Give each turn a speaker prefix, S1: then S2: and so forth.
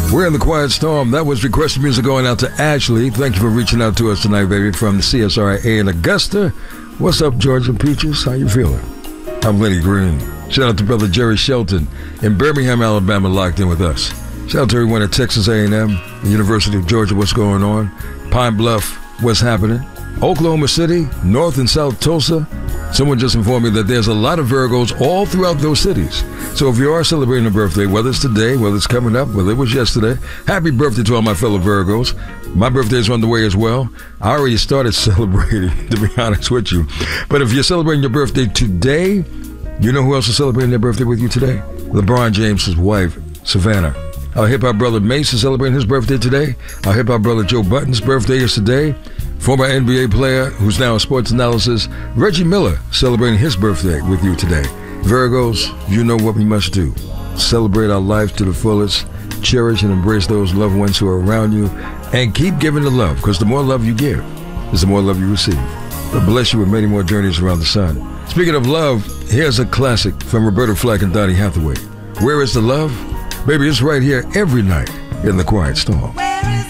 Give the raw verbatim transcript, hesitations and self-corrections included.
S1: We're in the Quiet Storm. That was requested music going out to Ashley. Thank you for reaching out to us tonight, baby, from the C S R A in Augusta. What's up, Georgia Peaches? How you feeling? I'm Lenny Green. Shout out to brother Jerry Shelton in Birmingham, Alabama, locked in with us. Shout out to everyone at Texas A and M, the University of Georgia, what's going on? Pine Bluff, what's happening? Oklahoma City, North and South Tulsa. Someone just informed me that there's a lot of Virgos all throughout those cities. So if you are celebrating a birthday, whether it's today, whether it's coming up, whether it was yesterday, happy birthday to all my fellow Virgos. My birthday is on the way as well. I already started celebrating, to be honest with you. But if you're celebrating your birthday today, you know who else is celebrating their birthday with you today? LeBron James' wife, Savannah. Our hip-hop brother Mace is celebrating his birthday today. Our hip-hop brother Joe Button's birthday is today. Former N B A player who's now in sports analysis, Reggie Miller, celebrating his birthday with you today. Virgos, you know what we must do. Celebrate our life to the fullest. Cherish and embrace those loved ones who are around you. And keep giving the love, because the more love you give is the more love you receive. God bless you with many more journeys around the sun. Speaking of love, here's a classic from Roberta Flack and Donny Hathaway. Where is the love? Baby, it's right here every night in the Quiet Storm.